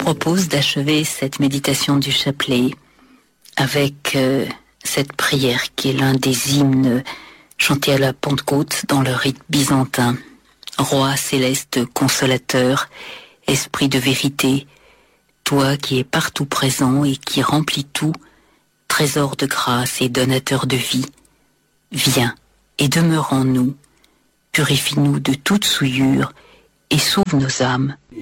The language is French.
propose d'achever cette méditation du chapelet avec cette prière qui est l'un des hymnes chantés à la Pentecôte dans le rite byzantin. Roi céleste consolateur, esprit de vérité, toi qui es partout présent et qui remplis tout, trésor de grâce et donateur de vie, viens et demeure en nous, purifie-nous de toute souillure et sauve nos âmes.